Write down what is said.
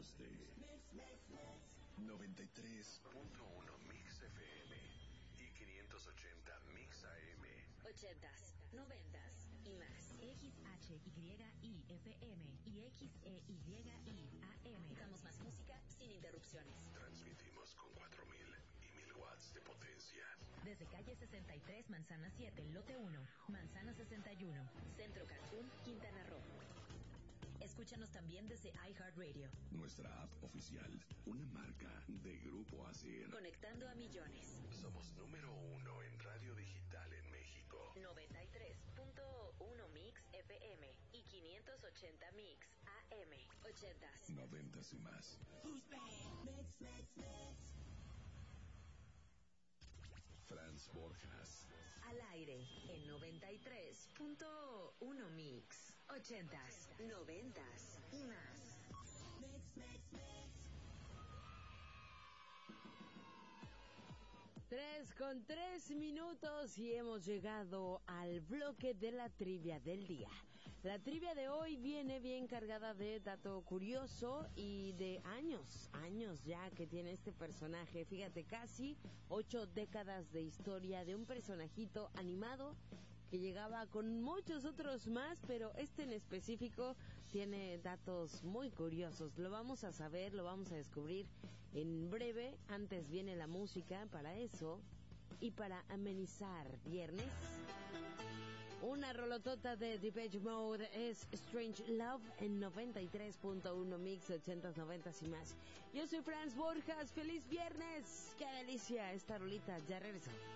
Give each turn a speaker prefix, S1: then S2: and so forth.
S1: sonidos de 93.1 Mix FM y 580 Mix AM.
S2: 80s, 90s y más. XHYI FM y XEYI AM. Damos más música sin interrupciones.
S1: Transmitimos con 4.000 y 1.000 watts de potencia.
S2: Desde calle 63, Manzana 7, lote 1, Manzana 61, Centro Cancún, Quintana Roo. Escúchanos también desde iHeartRadio.
S1: Nuestra app oficial, una marca de Grupo ASIR.
S2: Conectando a millones.
S1: Somos número 1 en radio digital en México.
S2: 93.1 Mix FM y 580 Mix AM. 80s.
S1: 90s y más. Franz Borjas.
S2: Al aire en 93.1 Mix. 80s, 90s y más.
S3: 3:03 y hemos llegado al bloque de la trivia del día. La trivia de hoy viene bien cargada de dato curioso y de años ya que tiene este personaje. Fíjate, casi 8 décadas de historia de un personajito animado que llegaba con muchos otros más, pero este en específico tiene datos muy curiosos. Lo vamos a saber, lo vamos a descubrir en breve. Antes viene la música para eso y para amenizar viernes. Una rolotota de Depeche Mode es Strange Love en 93.1 Mix, 80s, 90s y más. Yo soy Franz Borjas, feliz viernes. ¡Qué delicia esta rolita! Ya regresó.